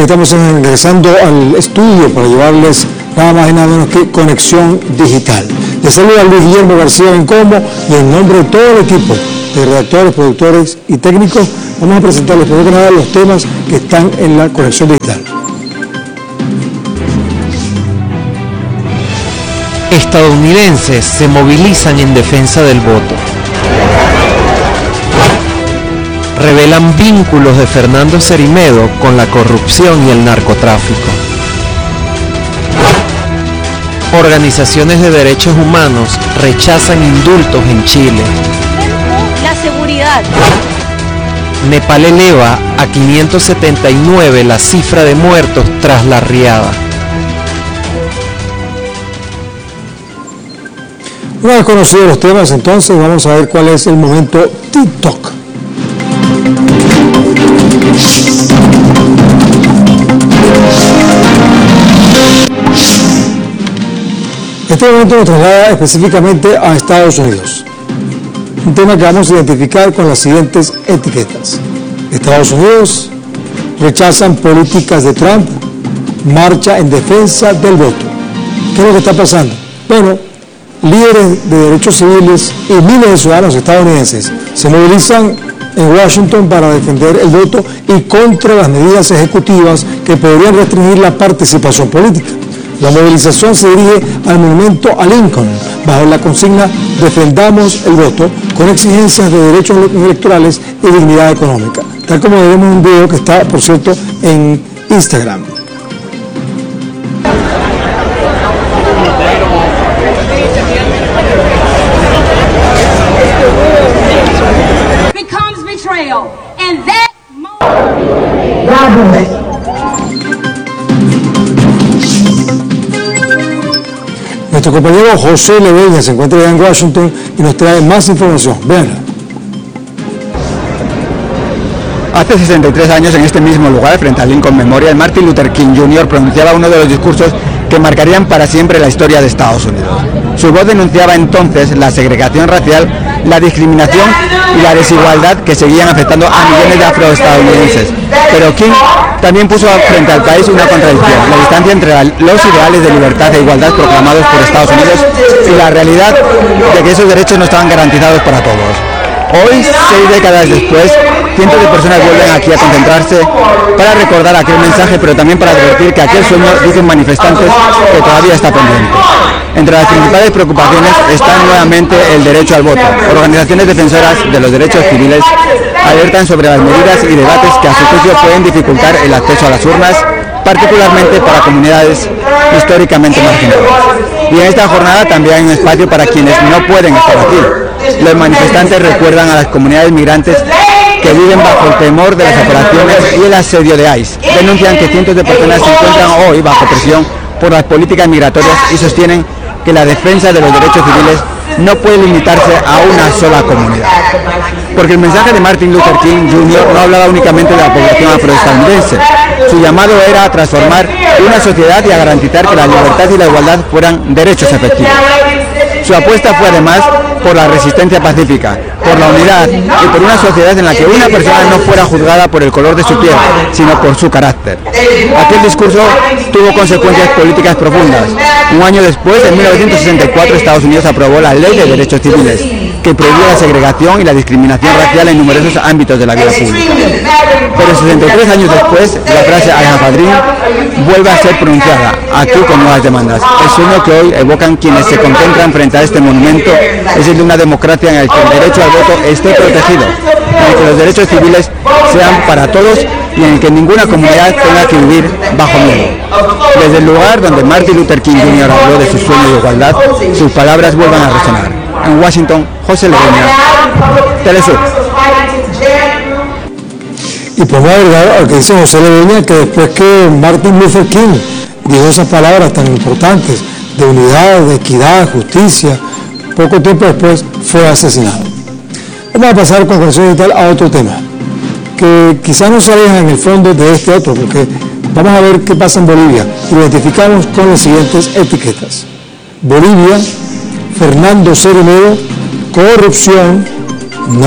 Estamos regresando al estudio para llevarles nada más y nada menos que Conexión Digital. Les saluda Luis Guillermo García Bencomo y en nombre de todo el equipo de redactores, productores y técnicos vamos a presentarles por nada los temas que están en la Conexión Digital. Estadounidenses se movilizan en defensa del voto. Revelan vínculos de Fernando Cerimedo con la corrupción y el narcotráfico. Organizaciones de derechos humanos rechazan indultos en Chile. La seguridad. Nepal eleva a 579 la cifra de muertos tras la riada. Una vez conocidos los temas, entonces vamos a ver cuál es el momento TikTok. Este momento nos traslada específicamente a Estados Unidos. Un tema que vamos a identificar con las siguientes etiquetas. Estados Unidos rechazan políticas de Trump, marcha en defensa del voto. ¿Qué es lo que está pasando? Bueno, líderes de derechos civiles y miles de ciudadanos estadounidenses se movilizan en Washington para defender el voto y contra las medidas ejecutivas que podrían restringir la participación política. La movilización se dirige al monumento a Lincoln, bajo la consigna "Defendamos el voto", con exigencias de derechos electorales y dignidad económica. Tal como veremos en un video que está, por cierto, en Instagram. Nuestro compañero José Leveña se encuentra ya en Washington y nos trae más información. Véanla. Hace 63 años, en este mismo lugar, frente a Lincoln Memorial, Martin Luther King Jr. pronunciaba uno de los discursos que marcarían para siempre la historia de Estados Unidos. Su voz denunciaba entonces la segregación racial, la discriminación y la desigualdad que seguían afectando a millones de afroestadounidenses. Pero King también puso frente al país una contradicción: la distancia entre los ideales de libertad e igualdad proclamados por Estados Unidos y la realidad de que esos derechos no estaban garantizados para todos. Hoy, 6 décadas después, cientos de personas vuelven aquí a concentrarse para recordar aquel mensaje, pero también para advertir que aquel sueño, dicen manifestantes, que todavía está pendiente. Entre las principales preocupaciones está nuevamente el derecho al voto. Organizaciones defensoras de los derechos civiles alertan sobre las medidas y debates que a su juicio pueden dificultar el acceso a las urnas, particularmente para comunidades históricamente marginadas. Y en esta jornada también hay un espacio para quienes no pueden estar aquí. Los manifestantes recuerdan a las comunidades migrantes que viven bajo el temor de las operaciones y el asedio de ICE. Denuncian que cientos de personas se encuentran hoy bajo presión por las políticas migratorias y sostienen que la defensa de los derechos civiles no puede limitarse a una sola comunidad. Porque el mensaje de Martin Luther King Jr. no hablaba únicamente de la población afroestadounidense. Su llamado era a transformar una sociedad y a garantizar que la libertad y la igualdad fueran derechos efectivos. Su apuesta fue además por la resistencia pacífica, por la unidad y por una sociedad en la que una persona no fuera juzgada por el color de su piel, sino por su carácter. Aquel discurso tuvo consecuencias políticas profundas. Un año después, en 1964, Estados Unidos aprobó la Ley de Derechos Civiles, que prohibía la segregación y la discriminación racial en numerosos ámbitos de la vida pública. Pero 63 años después, la frase "I have a dream" vuelve a ser pronunciada, aquí con nuevas demandas. El sueño que hoy evocan quienes se concentran frente a este monumento es el de una democracia en la que el derecho al voto esté protegido, en el que los derechos civiles sean para todos y en el que ninguna comunidad tenga que vivir bajo miedo. Desde el lugar donde Martin Luther King Jr. habló de su sueño de igualdad, sus palabras vuelvan a resonar. En Washington, José Leveña, Telesur. Y podemos agregar al que dice José Leveña que después que Martin Luther King dijo esas palabras tan importantes de unidad, de equidad, justicia, poco tiempo después fue asesinado. Vamos a pasar con Conexión Digital a otro tema, que quizás no se aleja en el fondo de este otro, porque vamos a ver qué pasa en Bolivia. Lo identificamos con las siguientes etiquetas. Bolivia, Fernando Cerimedo, corrupción,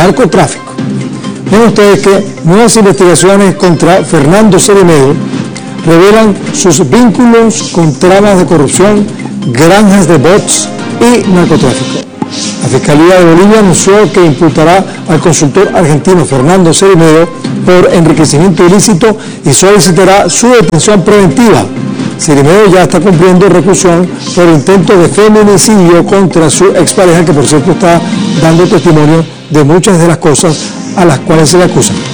narcotráfico. Ven ustedes que nuevas investigaciones contra Fernando Cerimedo revelan sus vínculos con tramas de corrupción, granjas de bots y narcotráfico. La Fiscalía de Bolivia anunció que imputará al consultor argentino Fernando Cerimedo por enriquecimiento ilícito y solicitará su detención preventiva. Cerimedo ya está cumpliendo reclusión por intento de feminicidio contra su expareja, que por cierto está dando testimonio de muchas de las cosas a las cuales se le acusan.